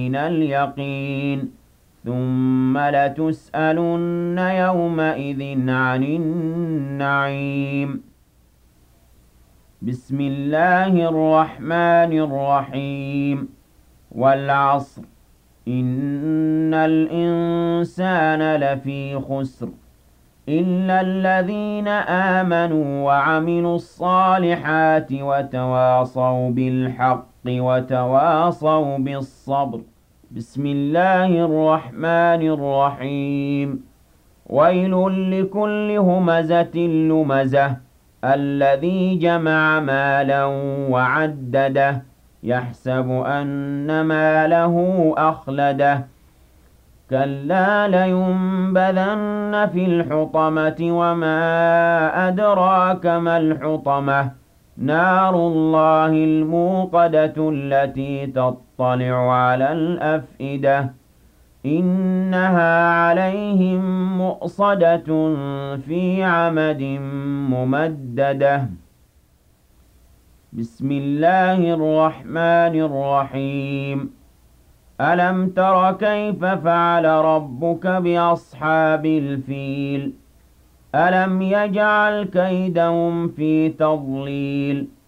من اليقين ثم لتسألن يومئذ عن النعيم. بسم الله الرحمن الرحيم. والعصر إن الإنسان لفي خسر إلا الذين آمنوا وعملوا الصالحات وتواصوا بالحق وتواصوا بالصبر. بسم الله الرحمن الرحيم. ويل لكل همزة لمزة الذي جمع مالا وعدده يحسب أن ماله أخلده كلا لينبذن في الحطمة وما أدراك ما الحطمة نار الله الموقدة التي تطلع على الأفئدة إنها عليهم مؤصدة في عمد ممددة. بسم الله الرحمن الرحيم. ألم تر كيف فعل ربك بأصحاب الفيل ألم يجعل كيدهم في تضليل